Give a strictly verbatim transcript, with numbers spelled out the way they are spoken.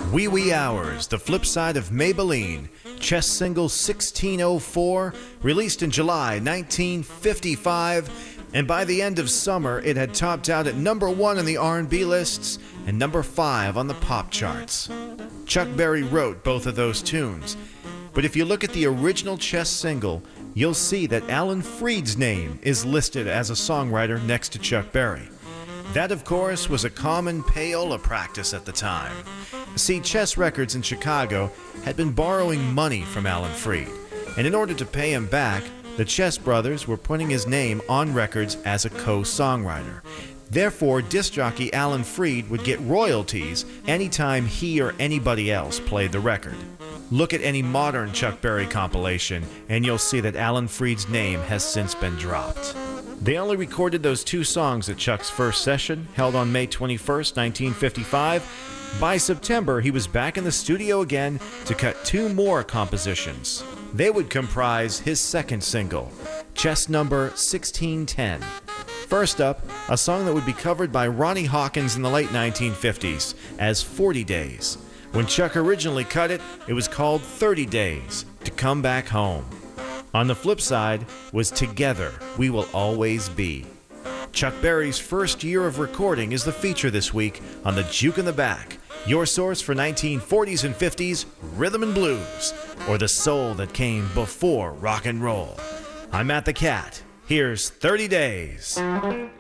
Wee Wee Hours, the flip side of Maybelline, Chess single sixteen oh four, released in July nineteen fifty-five, and by the end of summer it had topped out at number one on the R and B lists and number five on the pop charts. Chuck Berry wrote both of those tunes, but if you look at the original Chess single, you'll see that Alan Freed's name is listed as a songwriter next to Chuck Berry. That, of course, was a common payola practice at the time. See, Chess Records in Chicago had been borrowing money from Alan Freed, and in order to pay him back, the Chess brothers were putting his name on records as a co-songwriter. Therefore, disc jockey Alan Freed would get royalties anytime he or anybody else played the record. Look at any modern Chuck Berry compilation, and you'll see that Alan Freed's name has since been dropped. They only recorded those two songs at Chuck's first session, held on May twenty-first, nineteen fifty-five. By September, he was back in the studio again to cut two more compositions. They would comprise his second single, Chess number sixteen ten. First up, a song that would be covered by Ronnie Hawkins in the late nineteen fifties as forty days. When Chuck originally cut it, it was called thirty days, To Come Back Home. On the flip side was Together We Will Always Be. Chuck Berry's first year of recording is the feature this week on the Juke in the Back, your source for nineteen forties and fifties rhythm and blues, or the soul that came before rock and roll. I'm Matt the Cat. Here's thirty days.